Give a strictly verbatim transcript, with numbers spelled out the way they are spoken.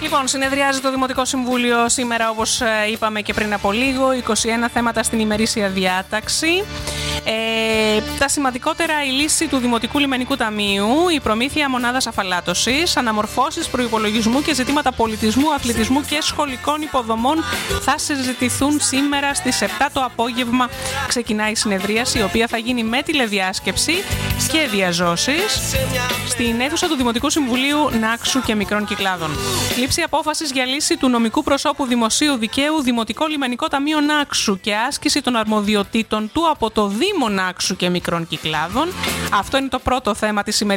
Λοιπόν, συνεδριάζει το Δημοτικό Συμβούλιο σήμερα, όπως είπαμε και πριν από λίγο, είκοσι ένα θέματα στην ημερήσια διάταξη. Ε, τα σημαντικότερα: η λύση του Δημοτικού Λιμενικού Ταμείου, η προμήθεια μονάδας αφαλάτωσης, αναμορφώσεις προϋπολογισμού και ζητήματα πολιτισμού, αθλητισμού και σχολικών υποδομών θα συζητηθούν σήμερα στις επτά το απόγευμα. Ξεκινάει η συνεδρίαση, η οποία θα γίνει με τηλεδιάσκεψη και διαζώσεις στην αίθουσα του Δημοτικού Συμβουλίου Νάξου και Μικρών Κυκλάδων. Λήψη απόφασης για λύση του νομικού προσώπου δημοσίου δικαίου Δημοτικό Λιμενικό Ταμείο Νάξου και άσκηση των αρμοδιοτήτων του από το Δήμο Νάξου και Μικρών Κυκλάδων. Αυτό είναι το πρώτο θέμα της σημερινής